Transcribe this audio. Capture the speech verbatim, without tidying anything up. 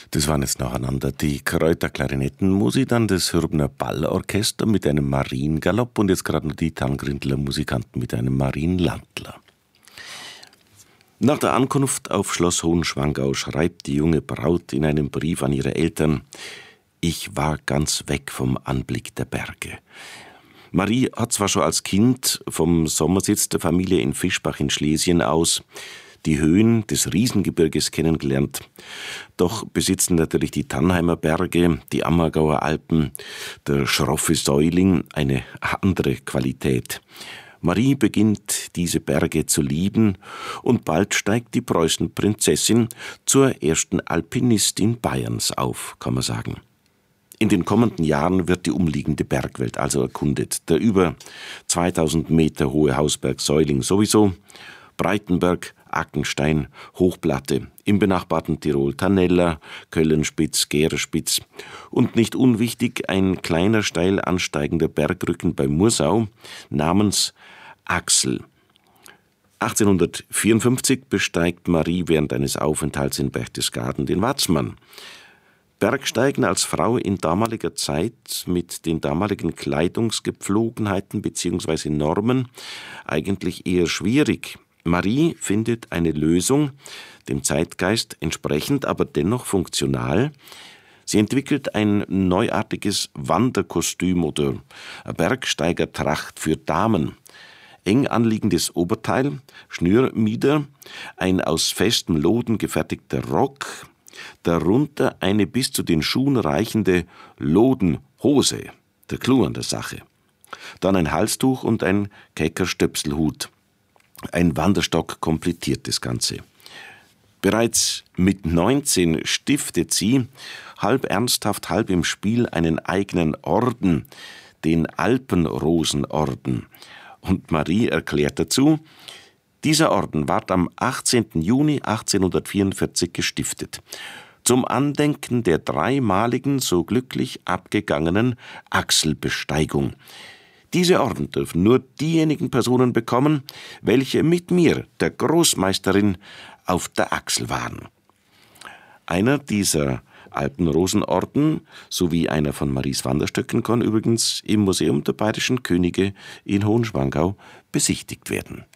Das waren jetzt nacheinander die Kräuterklarinettenmusik, dann das Hürbner Ballorchester mit einem Mariengalopp und jetzt gerade noch die Tangrindler Musikanten mit einem Marienlandler. Nach der Ankunft auf Schloss Hohenschwangau schreibt die junge Braut in einem Brief an ihre Eltern: Ich war ganz weg vom Anblick der Berge. Marie hat zwar schon als Kind vom Sommersitz der Familie in Fischbach in Schlesien aus die Höhen des Riesengebirges kennengelernt. Doch besitzen natürlich die Tannheimer Berge, die Ammergauer Alpen, der schroffe Säuling eine andere Qualität. Marie beginnt, diese Berge zu lieben, und bald steigt die Preußenprinzessin zur ersten Alpinistin Bayerns auf, kann man sagen. In den kommenden Jahren wird die umliegende Bergwelt also erkundet. Der über zweitausend Meter hohe Hausberg Säuling sowieso, Breitenberg, Ackenstein, Hochplatte, im benachbarten Tirol Tannella, Köllenspitz, Gärespitz und nicht unwichtig ein kleiner steil ansteigender Bergrücken bei Mursau namens Axel. achtzehnhundertvierundfünfzig besteigt Marie während eines Aufenthalts in Berchtesgaden den Watzmann. Bergsteigen als Frau in damaliger Zeit mit den damaligen Kleidungsgepflogenheiten bzw. Normen eigentlich eher schwierig. Marie findet eine Lösung, dem Zeitgeist entsprechend, aber dennoch funktional. Sie entwickelt ein neuartiges Wanderkostüm oder eine Bergsteigertracht für Damen. Eng anliegendes Oberteil, Schnürmieder, ein aus festem Loden gefertigter Rock, darunter eine bis zu den Schuhen reichende Lodenhose, der Clou an der Sache. Dann ein Halstuch und ein kecker Stöpselhut. Ein Wanderstock komplettiert das Ganze. Bereits mit neunzehn stiftet sie, halb ernsthaft, halb im Spiel, einen eigenen Orden, den Alpenrosenorden. Und Marie erklärt dazu: Dieser Orden ward am achtzehnten Juni achtzehnhundertvierundvierzig gestiftet, zum Andenken der dreimaligen so glücklich abgegangenen Axelbesteigung. Diese Orden dürfen nur diejenigen Personen bekommen, welche mit mir, der Großmeisterin, auf der Axel waren. Einer dieser Alpenrosenorden sowie einer von Maries Wanderstöcken kann übrigens im Museum der Bayerischen Könige in Hohenschwangau besichtigt werden.